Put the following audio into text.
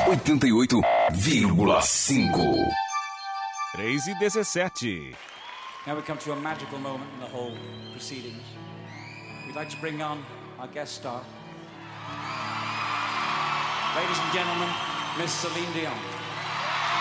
88,5. 3:17. Now we come to a magical moment in the whole proceedings. We'd like to bring on our guest star. Ladies and gentlemen, Miss Celine Dion.